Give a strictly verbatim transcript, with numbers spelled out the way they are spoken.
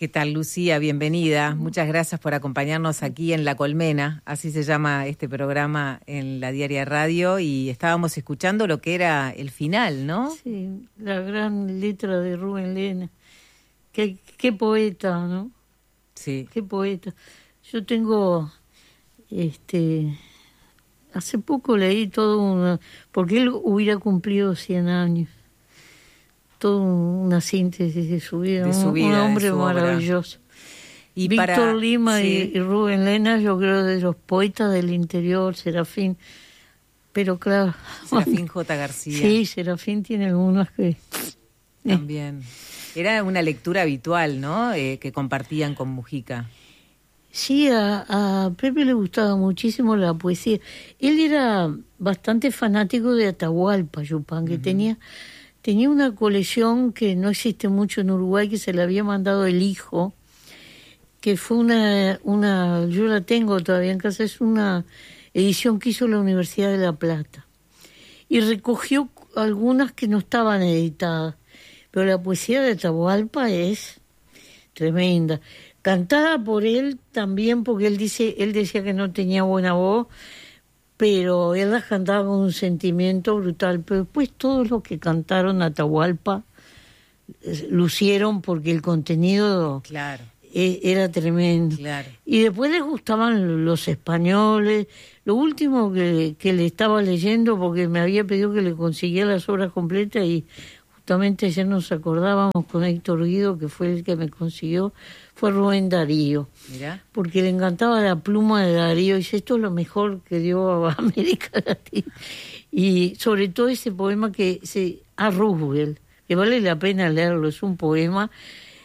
¿Qué tal, Lucía? Bienvenida. Muchas gracias por acompañarnos aquí en La Colmena, así se llama este programa en la Diaria Radio, y estábamos escuchando lo que era el final, ¿no? Sí, la gran letra de Rubén Lena. Qué, qué poeta, ¿no? Sí. Qué poeta. Yo tengo, este, hace poco leí todo una, porque él hubiera cumplido cien años. Toda una síntesis de su vida, de su un, vida un hombre su maravilloso. Y Víctor para, Lima sí. y, y Rubén Lena, yo creo de los poetas del interior, Serafín, pero claro. Serafín J. García. Sí, Serafín tiene algunas que... También. Era una lectura habitual, ¿no? Eh, que compartían con Mujica. Sí, a, a Pepe le gustaba muchísimo la poesía. Él era bastante fanático de Atahualpa Yupanqui, que uh-huh. tenía... Tenía una colección que no existe mucho en Uruguay, que se le había mandado el hijo, que fue una, una, yo la tengo todavía en casa, es una edición que hizo la Universidad de La Plata. Y recogió algunas que no estaban editadas, pero la poesía de Atahualpa es tremenda. Cantada por él también, porque él dice, él decía que no tenía buena voz, pero él las cantaba con un sentimiento brutal. Pero después todos los que cantaron Atahualpa eh, lucieron porque el contenido claro. eh, era tremendo. Claro. Y después les gustaban los españoles. Lo último que, que le estaba leyendo, porque me había pedido que le consiguiera las obras completas, y justamente ayer nos acordábamos con Héctor Guido, que fue el que me consiguió, fue Rubén Darío. Mirá. Porque le encantaba la pluma de Darío, y dice, esto es lo mejor que dio a América Latina. Y sobre todo ese poema que se a Roosevelt, que vale la pena leerlo, es un poema